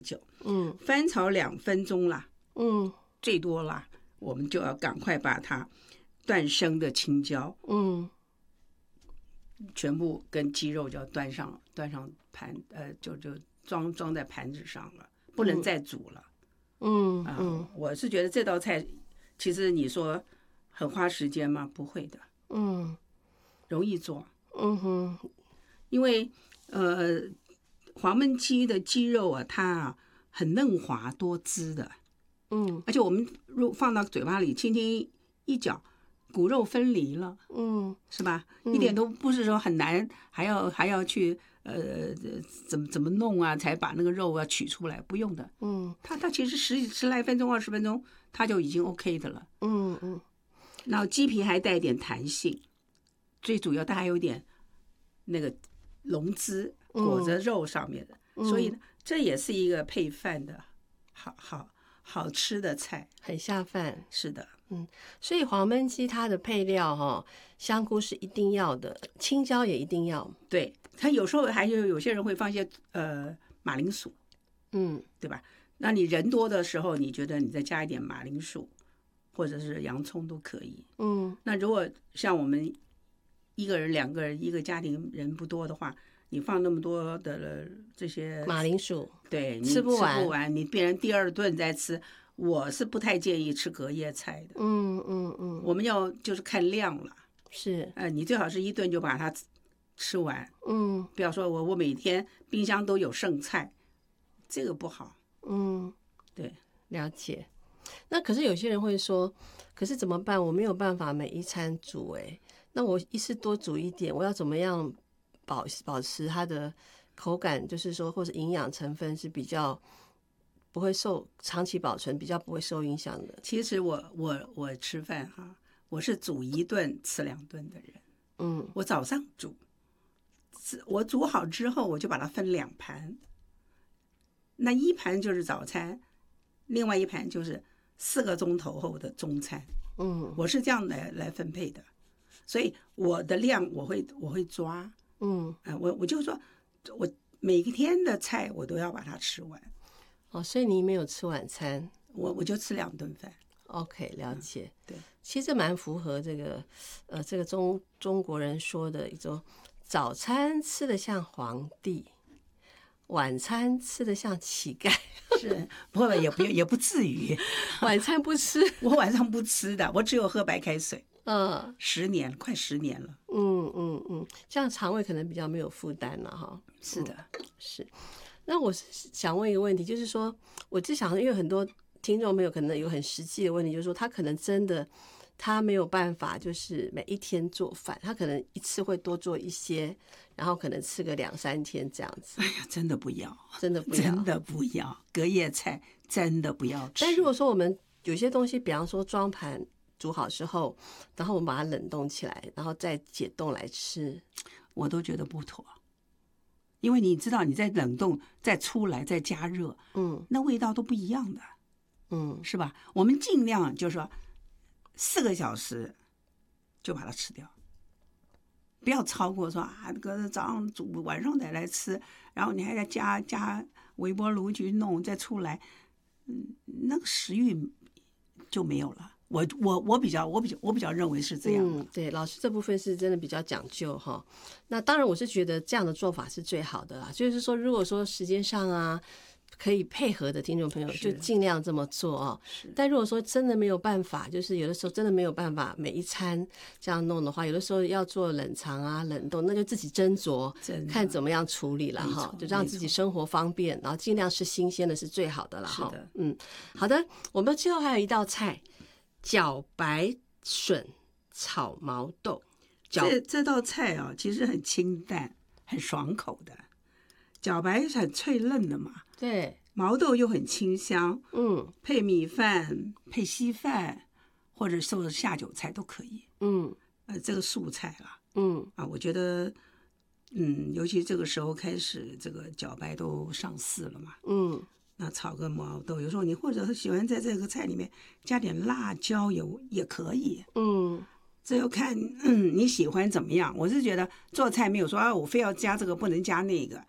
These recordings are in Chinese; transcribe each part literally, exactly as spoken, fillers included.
久， 嗯， 翻炒两分钟啦， 嗯， 最多啦，我们就要赶快把它断生的青椒， 嗯， 全部跟鸡肉就要端上端上盘，呃，就就装装在盘子上了，不能再煮了。 嗯啊、 嗯， 我是觉得这道菜，其实你说很花时间吗？不会的， 嗯， 容易做。 嗯哼， 因为呃，黄焖鸡的鸡肉啊，它啊很嫩滑多汁的， 嗯而且我们入放到嘴巴里轻轻一嚼，骨肉分离了， 嗯是吧？一点都不是说很难，还要还要去呃怎么怎么弄啊，才把那个肉啊取出来，不用的。 嗯它它其实十十来分钟、二十分钟，它就已经 OK 的了。 嗯嗯， 然后鸡皮还带一点弹性，最主要它还有点那个龙汁裹着肉上面的， 嗯、 所以这也是一个配饭的好好好吃的菜， 很下饭。 是的， 嗯，所以黄焖鸡它的配料哈、哦，香菇是一定要的，青椒也一定要。 对，它有时候还有有些人会放一些呃马铃薯， 嗯， 对吧？那你人多的时候，你觉得你再加一点马铃薯或者是洋葱都可以。 嗯， 那如果像我们一个人、两个人，一个家庭人不多的话，你放那么多的这些马铃薯， 对，你吃不完吃不完，你变成第二顿再吃。我是不太建议吃隔夜菜的。 嗯嗯嗯， 我们要就是看量了。 是， 呃，你最好是一顿就把它吃完。 嗯， 不要说我我每天冰箱都有剩菜，这个不好。 嗯， 对， 了解。那可是有些人会说，可是怎么办？我没有办法每一餐煮，哎，那我一次多煮一点，我要怎么样保保持它的口感，就是说或者营养成分是比较不会受长期保存，比较不会受影响的。 其实我我我吃饭哈，我是煮一顿吃两顿的人。 嗯， 我早上煮，我煮好之后我就把它分两盘，那一盘就是早餐，另外一盘就是四个钟头后的中餐。 嗯， 我是这样来来分配的，所以我的量我会我会抓。 嗯， 呃、我我就说，我每一天的菜我都要把它吃完。 哦，所以你没有吃晚餐， 我我就吃两顿饭。 OK， 了解。 嗯、对， 其实这蛮符合这个呃这个中中国人说的一种早餐吃得像皇帝，晚餐吃得像乞丐。 是，不过也不也不至于。 晚餐不吃， 我晚上不吃的，我只有喝白开水。 嗯， 十年，快十年了。 嗯嗯嗯，这样肠胃可能比较没有负担了哈。 是的， 嗯、是。那我想问一个问题，就是说，我就想，因为很多听众朋友可能有很实际的问题，就是说，他可能真的他没有办法，就是每一天做饭，他可能一次会多做一些，然后可能吃个两三天这样子。 哎呀，真的不要， 真的不要， 真的不要，隔夜菜真的不要吃。 但如果说我们有些东西，比方说装盘煮好之后，然后我们把它冷冻起来，然后再解冻来吃， 我都觉得不妥。因为你知道，你在冷冻再出来再加热， 嗯， 那味道都不一样的， 嗯， 是吧？我们尽量就是说四个小时就把它吃掉，不要超过说啊，这个早上煮晚上再来吃，然后你还要加加微波炉去弄再出来，嗯，那个食欲就没有了。我我我比较我比较我比较认为是这样的。 嗯，对，老师这部分是真的比较讲究哈。那当然，我是觉得这样的做法是最好的啦。就是说，如果说时间上啊可以配合的听众朋友，就尽量这么做哦。但如果说真的没有办法，就是有的时候真的没有办法每一餐这样弄的话，有的时候要做冷藏啊、冷冻，那就自己斟酌，看怎么样处理了哈。就让自己生活方便，然后尽量是新鲜的，是最好的了哈。嗯，好的，我们最后还有一道菜。茭白笋炒毛豆， 这这道菜啊，其实很清淡，很爽口的。茭白是很脆嫩的嘛， 对， 毛豆又很清香， 嗯， 配米饭、配稀饭，或者做下酒菜都可以。 嗯， 呃，这个素菜啦， 嗯啊，我觉得，嗯，尤其这个时候开始，这个茭白都上市了嘛， 嗯。 那炒个毛豆，有时候你或者是喜欢在这个菜里面加点辣椒油也可以。 嗯， 这要看、嗯、你喜欢怎么样。我是觉得做菜没有说啊，我非要加这个不能加那个，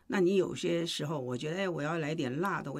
那你有些时候我觉得，哎，我要来点辣的味。